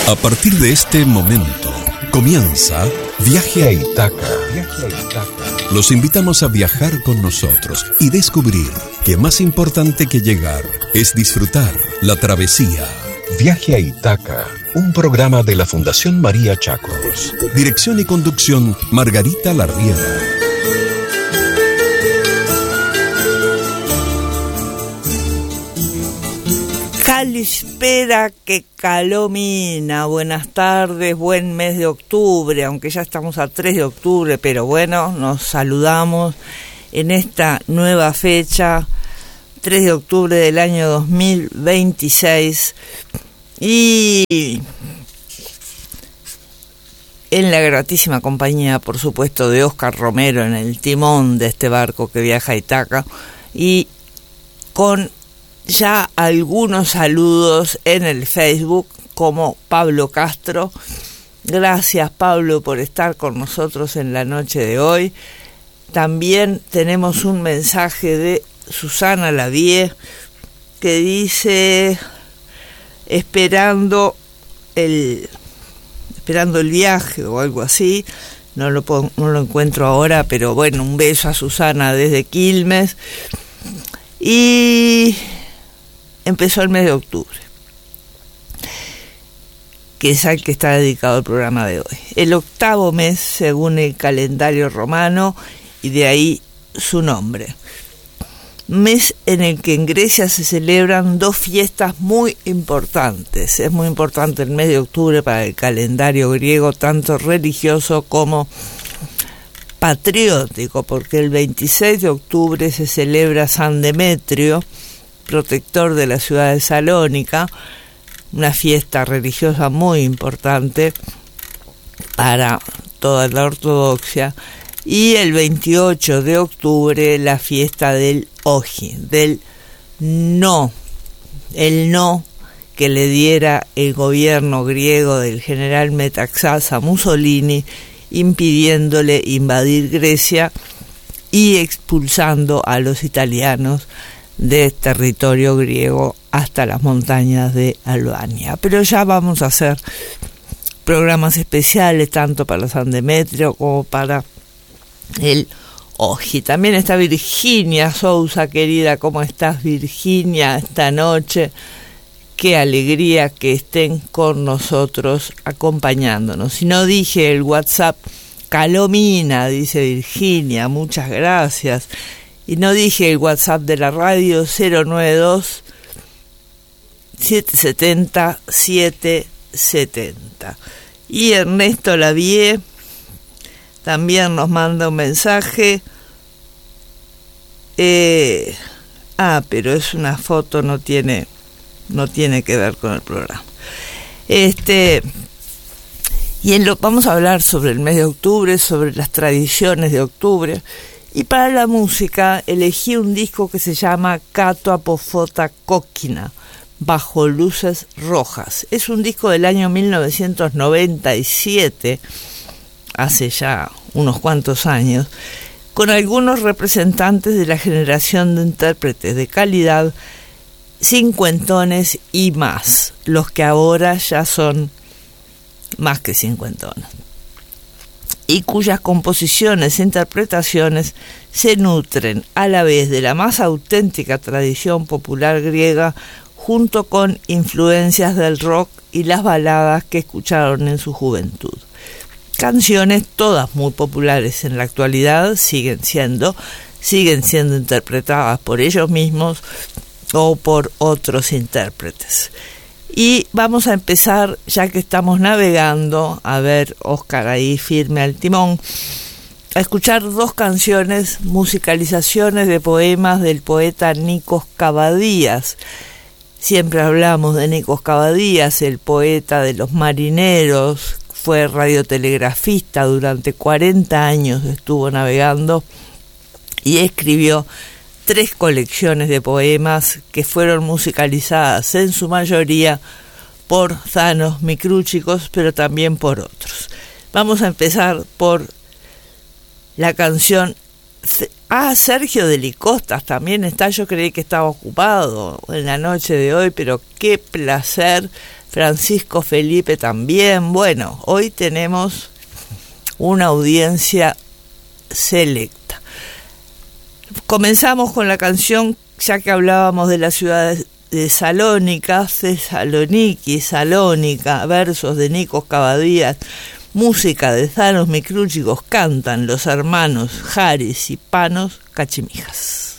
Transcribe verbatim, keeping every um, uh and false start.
A partir de este momento, comienza Viaje a Ítaca. Viaje a Ítaca. Los invitamos a viajar con nosotros y descubrir que más importante que llegar es disfrutar la travesía. Viaje a Ítaca, un programa de la Fundación María Chacos. Dirección y conducción, Margarita Larriera. Kalispera que calomina, buenas tardes, buen mes de octubre, aunque ya estamos a tres de octubre, pero bueno, nos saludamos en esta nueva fecha, tres de octubre del año dos mil veintiséis, y en la gratísima compañía, por supuesto, de Oscar Romero en el timón de este barco que viaja a Ítaca, y con ya algunos saludos en el Facebook, como Pablo Castro. Gracias, Pablo, por estar con nosotros en la noche de hoy. También tenemos un mensaje de Susana Lavie que dice: esperando el esperando el viaje o algo así. No lo puedo, no lo encuentro ahora, pero bueno, un beso a Susana desde Quilmes. Y empezó el mes de octubre, que es al que está dedicado el programa de hoy. El octavo mes según el calendario romano, y de ahí su nombre. Mes en el que en Grecia se celebran dos fiestas muy importantes. Es muy importante el mes de octubre para el calendario griego, tanto religioso como patriótico, porque el veintiséis de octubre se celebra San Demetrio, protector de la ciudad de Salónica, una fiesta religiosa muy importante para toda la ortodoxia, y el veintiocho de octubre la fiesta del Oji, del no, el no que le diera el gobierno griego del general Metaxás a Mussolini, impidiéndole invadir Grecia y expulsando a los italianos de territorio griego hasta las montañas de Albania. Pero ya vamos a hacer programas especiales tanto para San Demetrio como para el Oji. También está Virginia Sousa, querida. ¿Cómo estás, Virginia, esta noche? Qué alegría que estén con nosotros acompañándonos. Si no dije el WhatsApp, calomina, dice Virginia, muchas gracias. Y no dije el WhatsApp de la radio, cero nueve dos, siete siete cero, siete siete cero. Y Ernesto Lavie también nos manda un mensaje. Eh, ah, pero es una foto, no tiene, no tiene que ver con el programa. Este, y en lo, vamos a hablar sobre el mes de octubre, sobre las tradiciones de octubre. Y para la música elegí un disco que se llama Kato Apofota Kokina, Bajo Luces Rojas. Es un disco del año mil novecientos noventa y siete, hace ya unos cuantos años, con algunos representantes de la generación de intérpretes de calidad, cincuentones y más, los que ahora ya son más que cincuentones, y cuyas composiciones e interpretaciones se nutren a la vez de la más auténtica tradición popular griega, junto con influencias del rock y las baladas que escucharon en su juventud. Canciones todas muy populares en la actualidad, siguen siendo, siguen siendo interpretadas por ellos mismos o por otros intérpretes. Y vamos a empezar, ya que estamos navegando, a ver, Oscar ahí firme al timón, a escuchar dos canciones, musicalizaciones de poemas del poeta Nikos Kavadías. Siempre hablamos de Nikos Kavadías, el poeta de los marineros, fue radiotelegrafista durante cuarenta años, estuvo navegando y escribió tres colecciones de poemas que fueron musicalizadas en su mayoría por Thanos Mikrúchicos, pero también por otros. Vamos a empezar por la canción... Ah, Sergio de Licostas también está. Yo creí que estaba ocupado en la noche de hoy, pero qué placer Francisco Felipe también. Bueno, hoy tenemos una audiencia selecta. Comenzamos con la canción, ya que hablábamos de la ciudad de Salónica, Thessaloniki, Salónica, versos de Nikos Cavadías, música de Thanos Mikrúchicos, cantan los hermanos Haris y Panos Cachimijas.